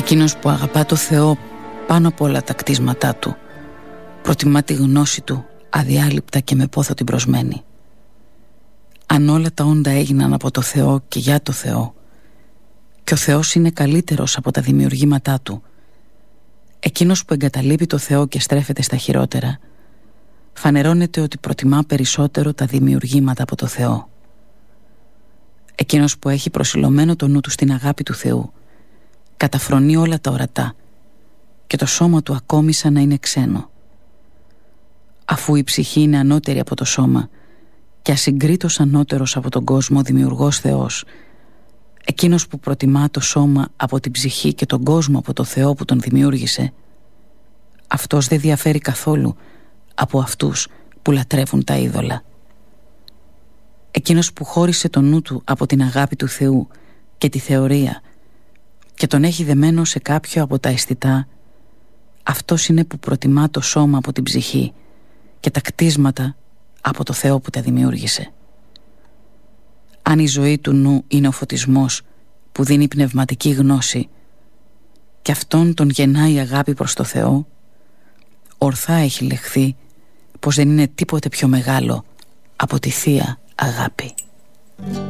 Εκείνος που αγαπά το Θεό πάνω από όλα τα κτίσματά του, προτιμά τη γνώση του αδιάλειπτα και με πόθο την προσμένη. Αν όλα τα όντα έγιναν από το Θεό και για το Θεό, και ο Θεός είναι καλύτερος από τα δημιουργήματά του, εκείνος που εγκαταλείπει το Θεό και στρέφεται στα χειρότερα, φανερώνεται ότι προτιμά περισσότερο τα δημιουργήματα από το Θεό. Εκείνος που έχει προσιλωμένο το νου του στην αγάπη του Θεού, καταφρονεί όλα τα ορατά και το σώμα του ακόμη σαν να είναι ξένο. Αφού η ψυχή είναι ανώτερη από το σώμα και ασυγκρίτως ανώτερος από τον κόσμο δημιουργός Θεός, εκείνος που προτιμά το σώμα από την ψυχή και τον κόσμο από το Θεό που τον δημιούργησε, αυτός δεν διαφέρει καθόλου από αυτούς που λατρεύουν τα είδωλα. Εκείνος που χώρισε το νου του από την αγάπη του Θεού και τη θεωρία και τον έχει δεμένο σε κάποιο από τα αισθητά, αυτός είναι που προτιμά το σώμα από την ψυχή και τα κτίσματα από το Θεό που τα δημιούργησε. Αν η ζωή του νου είναι ο φωτισμός που δίνει πνευματική γνώση και αυτόν τον γεννάει η αγάπη προς το Θεό, ορθά έχει λεχθεί πως δεν είναι τίποτε πιο μεγάλο από τη Θεία Αγάπη.